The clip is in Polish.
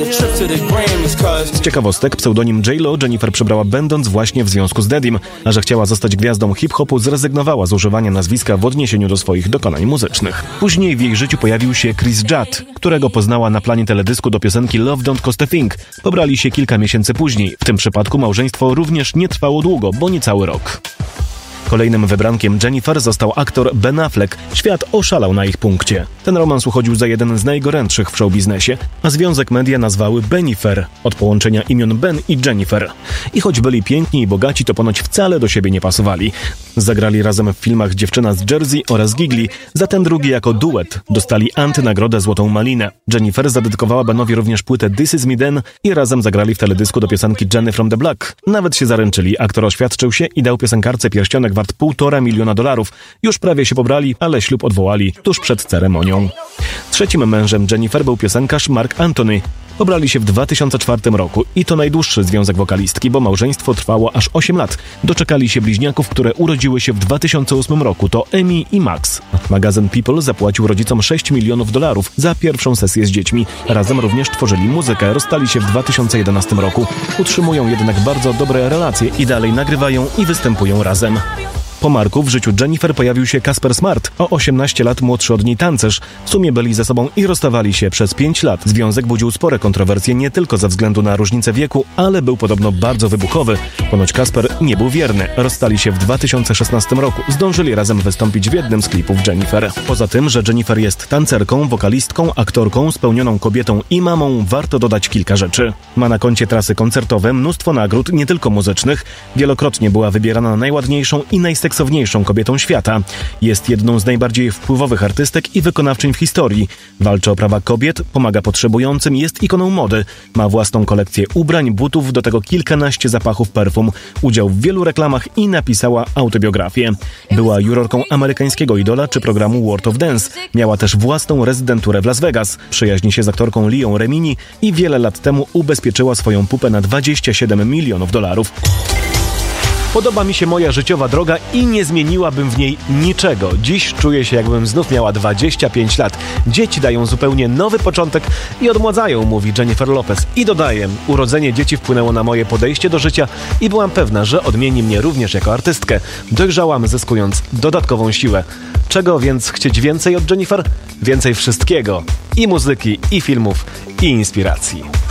Z ciekawostek, pseudonim J.Lo Jennifer przybrała będąc właśnie w związku z Daddym, a że chciała zostać gwiazdą hip-hopu, zrezygnowała z używania nazwiska w odniesieniu do swoich dokonań muzycznych. Później w jej życiu pojawił się Chris Judd, którego poznała na planie teledysku do piosenki Love Don't Cost a Thing. Pobrali się kilka miesięcy później. W tym przypadku małżeństwo również nie trwało długo, bo niecały rok. Kolejnym wybrankiem Jennifer został aktor Ben Affleck. Świat oszalał na ich punkcie. Ten romans uchodził za jeden z najgorętszych w showbiznesie, a związek media nazwały Benifer, od połączenia imion Ben i Jennifer. I choć byli piękni i bogaci, to ponoć wcale do siebie nie pasowali. Zagrali razem w filmach Dziewczyna z Jersey oraz Gigli. Za ten drugi jako duet dostali antynagrodę Złotą Malinę. Jennifer zadedykowała Benowi również płytę This Is Me Then i razem zagrali w teledysku do piosenki Jenny from the Block. Nawet się zaręczyli. Aktor oświadczył się i dał piosenkarce pierścionek wart $1,5 miliona. Już prawie się pobrali, ale ślub odwołali tuż przed ceremonią. Trzecim mężem Jennifer był piosenkarz Mark Anthony. Pobrali się w 2004 roku i to najdłuższy związek wokalistki, bo małżeństwo trwało aż 8 lat. Doczekali się bliźniaków, które urodziły się w 2008 roku. To Amy i Max. Magazyn People zapłacił rodzicom $6 milionów za pierwszą sesję z dziećmi. Razem również tworzyli muzykę. Rozstali się w 2011 roku. Utrzymują jednak bardzo dobre relacje i dalej nagrywają i występują razem. Po Marku w życiu Jennifer pojawił się Casper Smart, o 18 lat młodszy od niej tancerz. W sumie byli ze sobą i rozstawali się przez 5 lat. Związek budził spore kontrowersje nie tylko ze względu na różnicę wieku, ale był podobno bardzo wybuchowy. Ponoć Casper nie był wierny. Rozstali się w 2016 roku. Zdążyli razem wystąpić w jednym z klipów Jennifer. Poza tym, że Jennifer jest tancerką, wokalistką, aktorką, spełnioną kobietą i mamą, warto dodać kilka rzeczy. Ma na koncie trasy koncertowe, mnóstwo nagród, nie tylko muzycznych. Wielokrotnie była wybierana na najładniejszą i najseksowniejszą kobietą świata. Jest jedną z najbardziej wpływowych artystek i wykonawczyń w historii. Walczy o prawa kobiet, pomaga potrzebującym, jest ikoną mody. Ma własną kolekcję ubrań, butów, do tego kilkanaście zapachów perfum. Udział w wielu reklamach i napisała autobiografię. Była jurorką amerykańskiego Idola czy programu World of Dance. Miała też własną rezydenturę w Las Vegas. Przyjaźni się z aktorką Leą Remini i wiele lat temu ubezpieczyła swoją pupę na $27 milionów. Podoba mi się moja życiowa droga i nie zmieniłabym w niej niczego. Dziś czuję się, jakbym znów miała 25 lat. Dzieci dają zupełnie nowy początek i odmładzają, mówi Jennifer Lopez. I dodaje, urodzenie dzieci wpłynęło na moje podejście do życia i byłam pewna, że odmieni mnie również jako artystkę. Dojrzałam, zyskując dodatkową siłę. Czego więc chcieć więcej od Jennifer? Więcej wszystkiego. I muzyki, i filmów, i inspiracji.